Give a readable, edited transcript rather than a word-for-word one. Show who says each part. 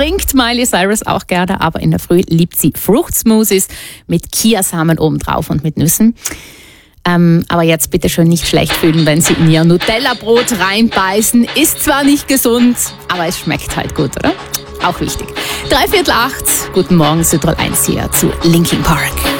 Speaker 1: trinkt Miley Cyrus auch gerne, aber in der Früh liebt sie Fruchtsmoothies mit Kiasamen obendrauf und mit Nüssen. Aber jetzt bitte schön nicht schlecht fühlen, wenn Sie in Ihr Nutella-Brot reinbeißen. Ist zwar nicht gesund, aber es schmeckt halt gut, oder? Auch wichtig. 7:45. Guten Morgen, Südtirol 1 hier zu Linkin Park.